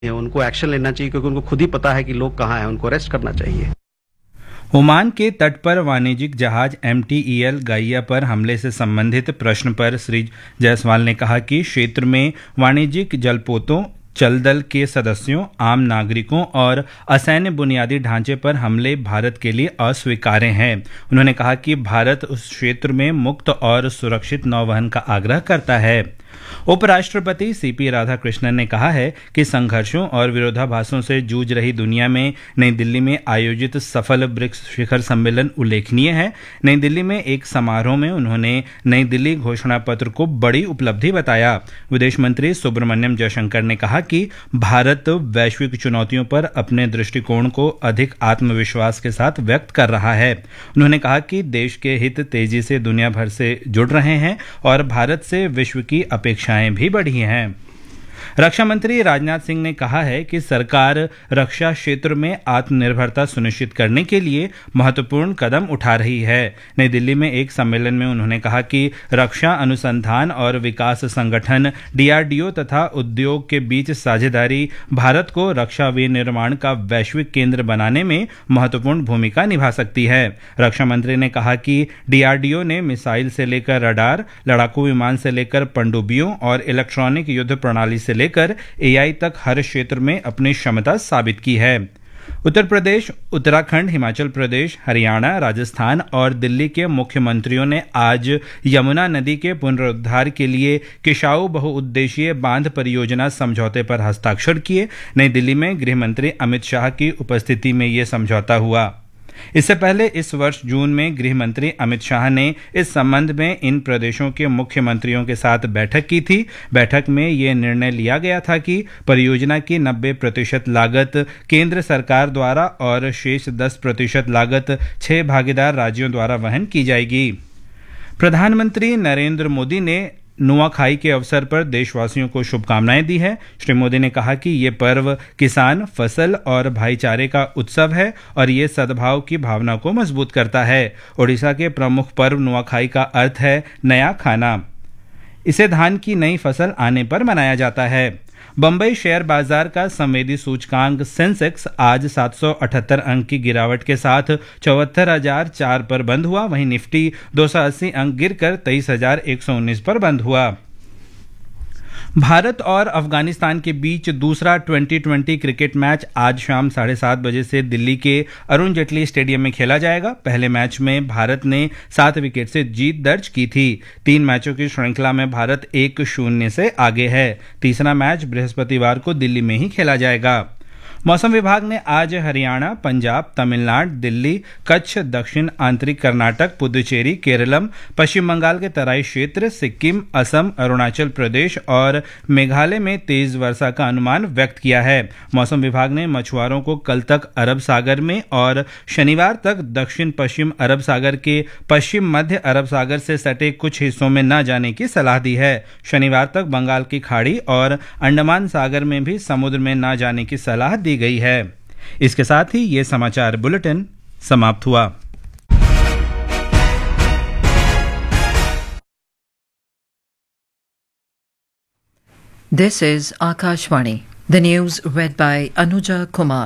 उनको एक्शन लेना चाहिए क्योंकि उनको खुद ही पता है कि लोग कहाँ हैं, उनको अरेस्ट करना चाहिए। ओमान के तट पर वाणिज्यिक जहाज MTEL गाइया पर हमले से संबंधित प्रश्न पर श्री जायसवाल ने कहा कि क्षेत्र में वाणिज्यिक जलपोतों, चलदल के सदस्यों, आम नागरिकों और असैन्य बुनियादी ढांचे पर हमले भारत के लिए अस्वीकार्य हैं। उन्होंने कहा कि भारत उस क्षेत्र में मुक्त और सुरक्षित नौवहन का आग्रह करता है। उपराष्ट्रपति CP राधाकृष्णन ने कहा है कि संघर्षों और विरोधाभासों से जूझ रही दुनिया में नई दिल्ली में आयोजित सफल ब्रिक्स शिखर सम्मेलन उल्लेखनीय है। नई दिल्ली में एक समारोह में उन्होंने नई दिल्ली घोषणा पत्र को बड़ी उपलब्धि बताया। विदेश मंत्री सुब्रमण्यम जयशंकर ने कहा कि भारत वैश्विक चुनौतियों पर अपने दृष्टिकोण को अधिक आत्मविश्वास के साथ व्यक्त कर रहा है। उन्होंने कहा कि देश के हित तेजी से दुनिया भर से जुड़ रहे हैं और भारत से विश्व की अपेक्षाएं भी बढ़ी हैं। रक्षा मंत्री राजनाथ सिंह ने कहा है कि सरकार रक्षा क्षेत्र में आत्मनिर्भरता सुनिश्चित करने के लिए महत्वपूर्ण कदम उठा रही है। नई दिल्ली में एक सम्मेलन में उन्होंने कहा कि रक्षा अनुसंधान और विकास संगठन DRDO तथा उद्योग के बीच साझेदारी भारत को रक्षा विनिर्माण का वैश्विक केंद्र बनाने में महत्वपूर्ण भूमिका निभा सकती है। रक्षा मंत्री ने कहा कि DRDO ने मिसाइल से लेकर रडार, लड़ाकू विमान से लेकर पनडुब्बियों और इलेक्ट्रॉनिक युद्ध प्रणाली से लेकर AI तक हर क्षेत्र में अपनी क्षमता साबित की है। उत्तर प्रदेश, उत्तराखंड, हिमाचल प्रदेश, हरियाणा, राजस्थान और दिल्ली के मुख्यमंत्रियों ने आज यमुना नदी के पुनरुद्धार के लिए किशाऊ बहुउद्देशीय बांध परियोजना समझौते पर हस्ताक्षर किए। नई दिल्ली में गृह मंत्री अमित शाह की उपस्थिति में यह समझौता हुआ। इससे पहले इस वर्ष जून में गृह मंत्री अमित शाह ने इस संबंध में इन प्रदेशों के मुख्यमंत्रियों के साथ बैठक की थी। बैठक में यह निर्णय लिया गया था कि परियोजना की 90% लागत केंद्र सरकार द्वारा और शेष 10% लागत 6 भागीदार राज्यों द्वारा वहन की जाएगी। प्रधानमंत्री नरेंद्र मोदी ने नुआखाई के अवसर पर देशवासियों को शुभकामनाएं दी है। श्री मोदी ने कहा कि ये पर्व किसान, फसल और भाईचारे का उत्सव है और ये सद्भाव की भावना को मजबूत करता है। ओडिशा के प्रमुख पर्व नुआखाई का अर्थ है नया खाना। इसे धान की नई फसल आने पर मनाया जाता है। बंबई शेयर बाजार का संवेदी सूचकांक सेंसेक्स आज 778 अंक की गिरावट के साथ 74,004 पर बंद हुआ। वहीं निफ्टी 280 अंक गिरकर 23,119 पर बंद हुआ। भारत और अफगानिस्तान के बीच दूसरा 2020 क्रिकेट मैच आज शाम 7:30 बजे से दिल्ली के अरुण जेटली स्टेडियम में खेला जाएगा। पहले मैच में भारत ने 7 विकेट से जीत दर्ज की थी। 3 मैचों की श्रृंखला में भारत 1-0 से आगे है। तीसरा मैच बृहस्पतिवार को दिल्ली में ही खेला जाएगा। मौसम विभाग ने आज हरियाणा, पंजाब, तमिलनाडु, दिल्ली, कच्छ, दक्षिण आंतरिक कर्नाटक, पुदुचेरी, केरलम, पश्चिम बंगाल के तराई क्षेत्र, सिक्किम, असम, अरुणाचल प्रदेश और मेघालय में तेज वर्षा का अनुमान व्यक्त किया है। मौसम विभाग ने मछुआरों को कल तक अरब सागर में और शनिवार तक दक्षिण पश्चिम अरब सागर के पश्चिम मध्य अरब सागर से सटे कुछ हिस्सों में न जाने की सलाह दी है। शनिवार तक बंगाल की खाड़ी और अंडमान सागर में भी समुद्र में न जाने की सलाह दी गई है। इसके साथ ही ये समाचार बुलेटिन समाप्त हुआ। This is Akashvani. The news read by Anuja Kumar.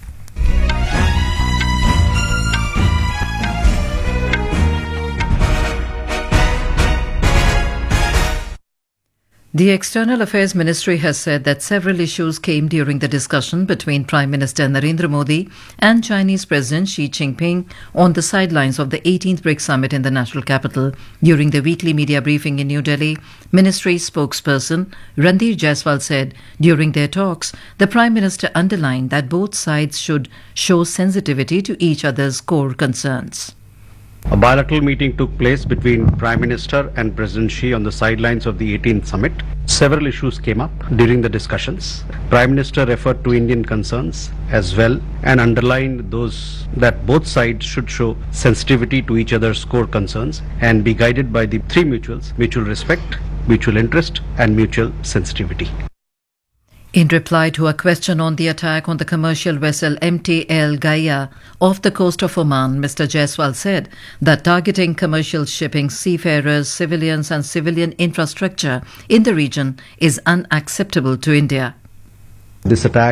The External Affairs Ministry has said that several issues came during the discussion between Prime Minister Narendra Modi and Chinese President Xi Jinping on the sidelines of the 18th BRICS Summit in the national capital. During the weekly media briefing in New Delhi, Ministry spokesperson Randir Jaiswal said during their talks, the Prime Minister underlined that both sides should show sensitivity to each other's core concerns. A bilateral meeting took place between Prime Minister and President Xi on the sidelines of the 18th summit. Several issues came up during the discussions. Prime Minister referred to Indian concerns as well and underlined those that both sides should show sensitivity to each other's core concerns and be guided by the three mutuals: mutual respect, mutual interest and mutual sensitivity. In reply to a question on the attack on the commercial vessel MTL Gaia off the coast of Oman, Mr. Jaiswal said that targeting commercial shipping, seafarers, civilians and civilian infrastructure in the region is unacceptable to India. This attack